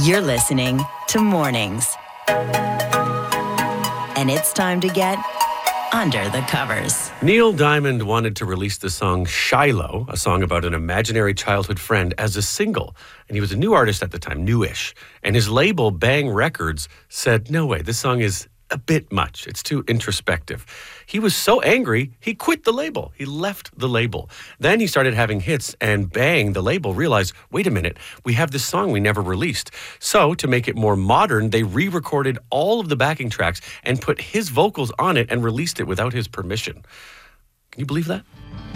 You're listening to Mornings. And it's time to get under the covers. Neil Diamond wanted to release the song Shiloh, a song about an imaginary childhood friend, as a single. And he was a new artist at the time, newish. And his label, Bang Records, said, no way, this song is a bit much. It's too introspective. He was so angry, he quit the label. He left the label. Then he started having hits, and Bang, the label, realized, wait a minute, we have this song we never released. So to make it more modern, they re-recorded all of the backing tracks and put his vocals on it and released it without his permission. Can you believe that?